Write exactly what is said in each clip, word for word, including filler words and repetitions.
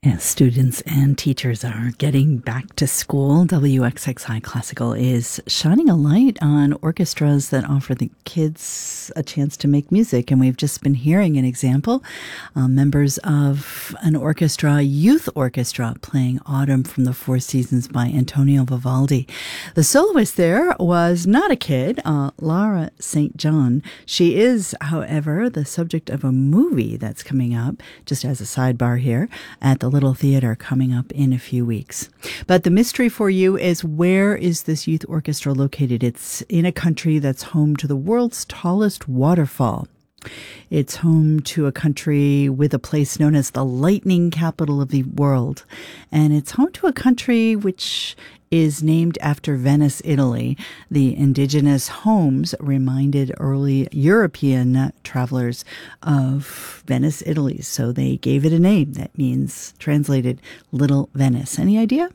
Yes, students and teachers are getting back to school. W X X I Classical is shining a light on orchestras that offer the kids a chance to make music. And we've just been hearing an example. Uh, members of an orchestra, youth orchestra, playing Autumn from the Four Seasons by Antonio Vivaldi. The soloist there was not a kid, uh, Lara Saint John. She is, however, the subject of a movie that's coming up, just as a sidebar here, at the Little Theater coming up in a few weeks. But the mystery for you is, where is this youth orchestra located? It's in a country that's home to the world's tallest waterfall. It's home to a country with a place known as the lightning capital of the world. And it's home to a country which is named after Venice, Italy. The indigenous homes reminded early European travelers of Venice, Italy. So they gave it a name that means, translated, Little Venice. Any idea?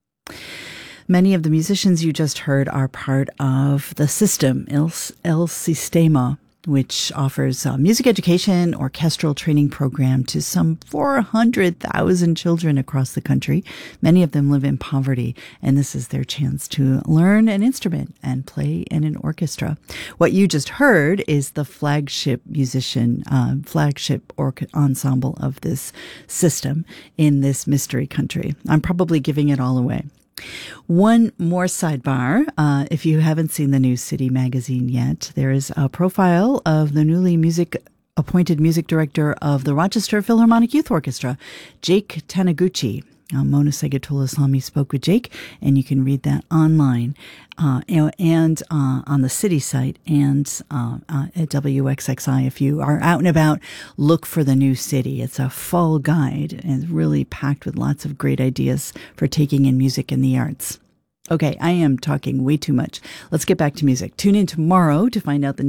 Many of the musicians you just heard are part of the system, El, El Sistema, which offers a music education orchestral training program to some four hundred thousand children across the country. Many of them live in poverty, and this is their chance to learn an instrument and play in an orchestra. What you just heard is the flagship musician, uh, flagship or- ensemble of this system in this mystery country. I'm probably giving it all away. One more sidebar. Uh, if you haven't seen the New City magazine yet, there is a profile of the newly music appointed music director of the Rochester Philharmonic Youth Orchestra, Jake Taniguchi. Uh, Mona Segatula-Salmi spoke with Jake, and you can read that online uh, and uh, on the City site and uh, uh, at W X X I. If you are out and about, look for the New City. It's a fall guide and really packed with lots of great ideas for taking in music and the arts. Okay, I am talking way too much. Let's get back to music. Tune in tomorrow to find out the